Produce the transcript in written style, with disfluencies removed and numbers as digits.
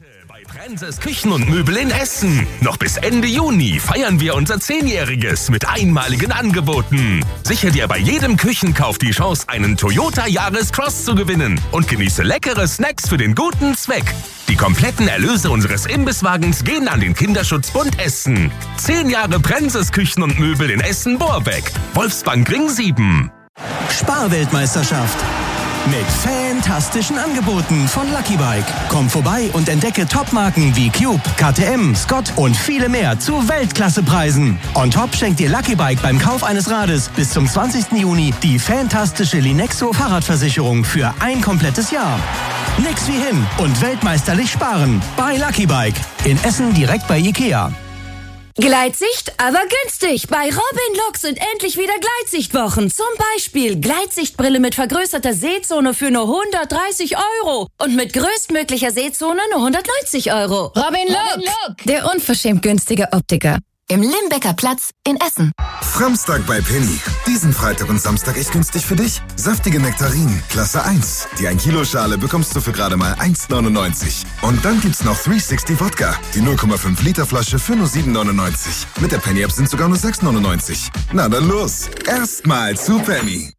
Bei Prenses Küchen und Möbel in Essen. Noch bis Ende Juni feiern wir unser 10-jähriges mit einmaligen Angeboten. Sichere dir bei jedem Küchenkauf die Chance, einen Toyota Yaris Cross zu gewinnen und genieße leckere Snacks für den guten Zweck. Die kompletten Erlöse unseres Imbisswagens gehen an den Kinderschutzbund Essen. 10 Jahre Prenses Küchen und Möbel in Essen-Borbeck. Wolfsbank Ring 7. Sparweltmeisterschaft. Mit fantastischen Angeboten von Lucky Bike. Komm vorbei und entdecke Topmarken wie Cube, KTM, Scott und viele mehr zu Weltklassepreisen. On top schenkt dir Lucky Bike beim Kauf eines Rades bis zum 20. Juni die fantastische Linexo Fahrradversicherung für ein komplettes Jahr. Nix wie hin und weltmeisterlich sparen bei Lucky Bike. In Essen direkt bei Ikea. Gleitsicht, aber günstig. Bei Robin Lux sind endlich wieder Gleitsichtwochen. Zum Beispiel Gleitsichtbrille mit vergrößerter Sehzone für nur 130 € und mit größtmöglicher Sehzone nur 190 €. Robin Look, der unverschämt günstige Optiker. Im Limbecker Platz in Essen. Samstag bei Penny. Diesen Freitag und Samstag echt günstig für dich. Saftige Nektarinen, Klasse 1. Die 1 Kilo Schale bekommst du für gerade mal 1,99. Und dann gibt's noch 360 Wodka. Die 0,5 Liter Flasche für nur 7,99. Mit der Penny App sind sogar nur 6,99. Na dann los. Erstmal zu Penny.